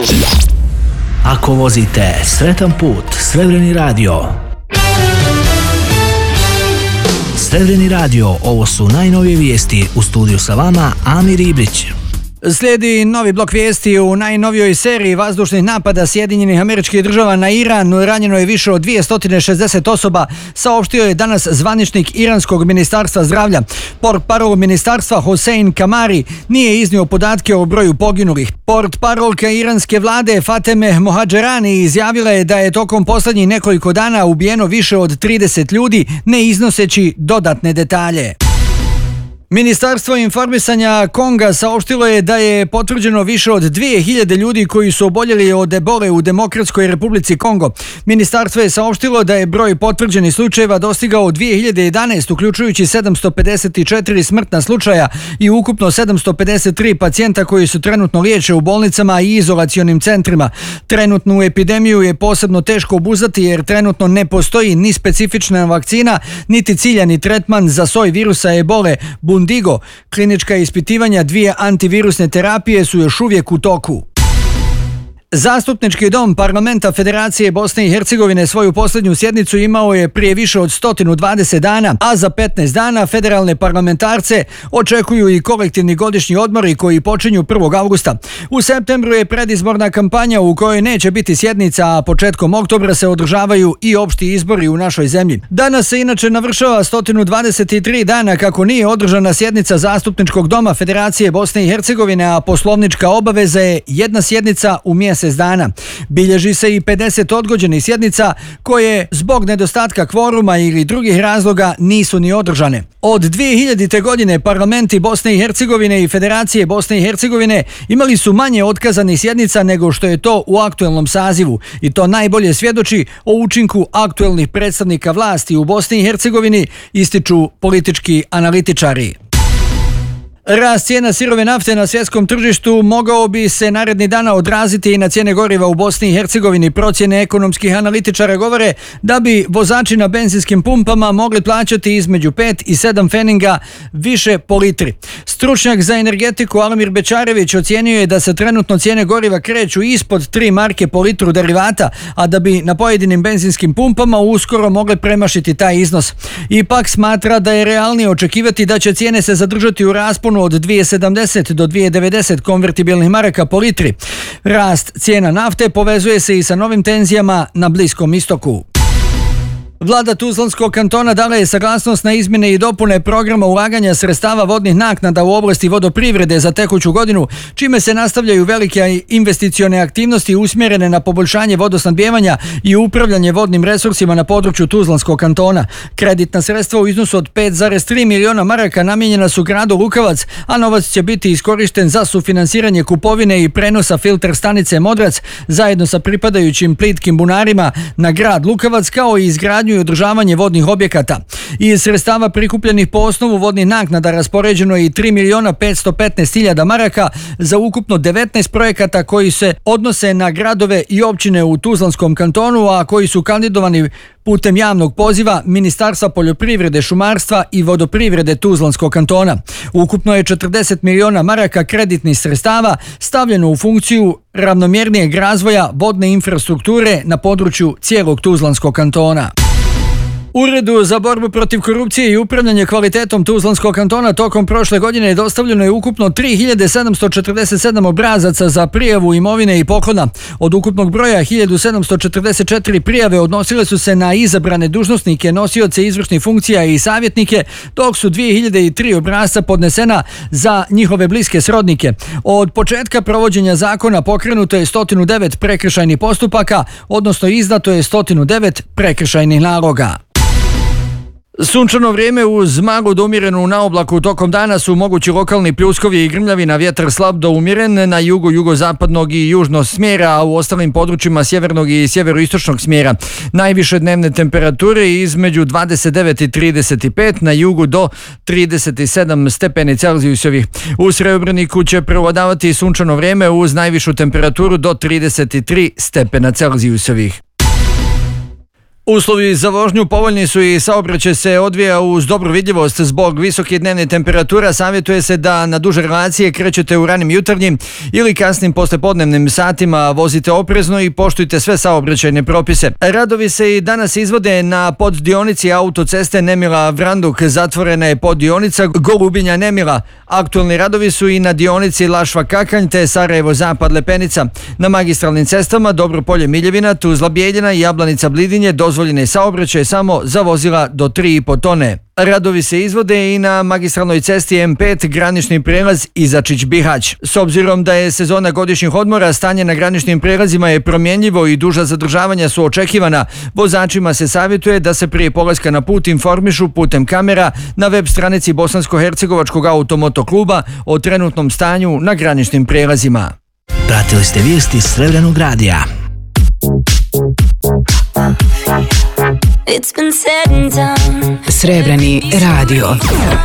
Ako vozite, sretan put, Srebreni radio. Srebreni radio, ovo su najnovije vijesti. U studiju sa vama Amir Ibrić. Slijedi novi blok vijesti. U najnovijoj seriji vazdušnih napada Sjedinjenih Američkih Država na Iran ranjeno je više od 260 osoba, saopštio je danas zvaničnik Iranskog ministarstva zdravlja. Portparol ministarstva Hossein Kamari nije iznio podatke o broju poginulih. Portparolka iranske vlade Fateme Mohađerani izjavila je da je tokom posljednjih nekoliko dana ubijeno više od 30 ljudi, ne iznoseći dodatne detalje. Ministarstvo informisanja Konga saopštilo je da je potvrđeno više od 2000 ljudi koji su oboljeli od ebole u Demokratskoj Republici Kongo. Ministarstvo je saopštilo da je broj potvrđenih slučajeva dostigao 2011, uključujući 754 smrtna slučaja i ukupno 753 pacijenta koji su trenutno liječe u bolnicama i izolacionim centrima. Trenutnu epidemiju je posebno teško obuzdati jer trenutno ne postoji ni specifična vakcina, niti ciljani tretman za soj virusa ebole Bundigo. Klinička ispitivanja 2 antivirusne terapije su još uvijek u toku. Zastupnički dom Parlamenta Federacije Bosne i Hercegovine svoju posljednju sjednicu imao je prije više od 120 dana, a za 15 dana federalne parlamentarce očekuju i kolektivni godišnji odmori koji počinju 1. augusta. U septembru je predizborna kampanja u kojoj neće biti sjednica, a početkom oktobra se održavaju i opšti izbori u našoj zemlji. Danas se inače navršava 123 dana kako nije održana sjednica Zastupničkog doma Federacije Bosne i Hercegovine, a poslovnička obaveza je jedna sjednica u mjesec dana. Bilježi se i 50 odgođenih sjednica koje zbog nedostatka kvoruma ili drugih razloga nisu ni održane. Od 2000. godine parlamenti Bosne i Hercegovine i Federacije Bosne i Hercegovine imali su manje otkazanih sjednica nego što je to u aktuelnom sazivu i to najbolje svjedoči o učinku aktuelnih predstavnika vlasti u Bosni i Hercegovini, ističu politički analitičari. Rast cijena sirove nafte na svjetskom tržištu mogao bi se narednih dana odraziti i na cijene goriva u Bosni i Hercegovini. Procjene ekonomskih analitičara govore da bi vozači na benzinskim pumpama mogli plaćati između 5 i 7 pfenninga više po litri. Stručnjak za energetiku Almir Bečarević ocijenio je da se trenutno cijene goriva kreću ispod 3 marke po litru derivata, a da bi na pojedinim benzinskim pumpama uskoro mogle premašiti taj iznos. Ipak smatra da je realnije očekivati da će cijene se zadržati u rasponu od 2,70 do 2,90 konvertibilnih maraka po litri. Rast cijena nafte povezuje se i sa novim tenzijama na Bliskom istoku. Vlada Tuzlanskog kantona dala je saglasnost na izmjene i dopune programa ulaganja sredstava vodnih naknada u oblasti vodoprivrede za tekuću godinu, čime se nastavljaju velike investicione aktivnosti usmjerene na poboljšanje vodosnabdijevanja i upravljanje vodnim resursima na području Tuzlanskog kantona. Kreditna sredstva u iznosu od 5,3 miliona maraka namijenjena su gradu Lukavac, a novac će biti iskorišten za sufinansiranje kupovine i prenosa filter stanice Modrac zajedno sa pripadajućim plitkim bunarima na grad Lukavac, kao i izgradnju i održavanje vodnih objekata. Iz sredstava prikupljenih po osnovu vodnih naknada raspoređeno je i 3.515.000 maraka za ukupno 19 projekata koji se odnose na gradove i općine u Tuzlanskom kantonu, a koji su kandidovani putem javnog poziva Ministarstva poljoprivrede, šumarstva i vodoprivrede Tuzlanskog kantona. Ukupno je 40 miliona maraka kreditnih sredstava stavljeno u funkciju ravnomjernijeg razvoja vodne infrastrukture na području cijelog Tuzlanskog kantona. Uredu za borbu protiv korupcije i upravljanje kvalitetom Tuzlanskog kantona tokom prošle godine dostavljeno je ukupno 3747 obrazaca za prijavu imovine i poklona. Od ukupnog broja 1744 prijave odnosile su se na izabrane dužnosnike, nosioce izvršnih funkcija i savjetnike, dok su 2003 obrasca podnesena za njihove bliske srodnike. Od početka provođenja zakona pokrenuto je 109 prekršajnih postupaka, odnosno izdato je 109 prekršajnih naloga. Sunčano vrijeme uz maglu do umjerenu na oblaku tokom dana su mogući lokalni pljuskovi i grmljavina, vjetar slab do umjeren na jugu, jugozapadnog i južnog smjera, a u ostalim područjima sjevernog i sjeveroistočnog smjera. Najviše dnevne temperature između 29 i 35, na jugu do 37 stepeni Celzijusovih. U Srebreniku će prevladavati sunčano vrijeme uz najvišu temperaturu do 33 stepena Celzijusovih. Uslovi za vožnju povoljni su i saobraćaj se odvija uz dobru vidljivost. Zbog visoke dnevne temperatura savjetuje se da na duže relacije krećete u ranim jutarnjim ili kasnim poslepodnevnim satima, vozite oprezno i poštujte sve saobraćajne propise. Radovi se i danas izvode na poddionici autoceste Nemila-Vranduk, zatvorena je poddionica Golubinja-Nemila. Aktualni radovi su i na dionici Lašva-Kakanj te Sarajevo-Zapad-Lepenica. Na magistralnim cestama Dobropolje-Miljevina, Tuzla-Bijeljina i Jablanica-Blidinje dozvoljene saobraćaje samo za vozila do 3,5 tone. Radovi se izvode i na magistralnoj cesti M5 granični prelaz Izačić-Bihać. S obzirom da je sezona godišnjih odmora, stanje na graničnim prelazima je promjenjivo i duža zadržavanja su očekivana. Vozačima se savjetuje da se prije polaska na put informišu putem kamera na web stranici Bosansko-hercegovačkog automoto kluba o trenutnom stanju na graničnim prelazima. Pratili ste vijesti Srebrnog radija. Srebrni radio.